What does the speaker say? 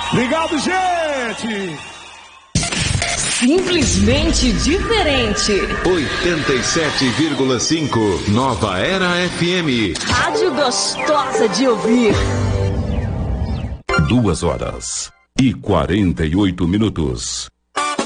Obrigado, gente! Simplesmente diferente. 87,5 Nova Era FM. Rádio gostosa de ouvir. 2 horas e 48 minutos.